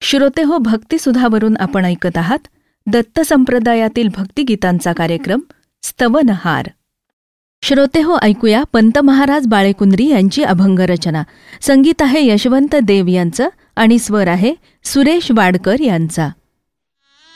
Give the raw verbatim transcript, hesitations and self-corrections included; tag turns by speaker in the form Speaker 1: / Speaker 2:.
Speaker 1: श्रोते हो, भक्तिसुधावरून आपण ऐकत आहात दत्त संप्रदायातील भक्तिगीतांचा कार्यक्रम स्तवनहार. श्रोते हो, ऐकूया पंत महाराज बाळेकुंद्री यांची अभंग रचना. संगीत आहे यशवंत देव यांचं आणि स्वर आहे सुरेश वाडकर यांचा.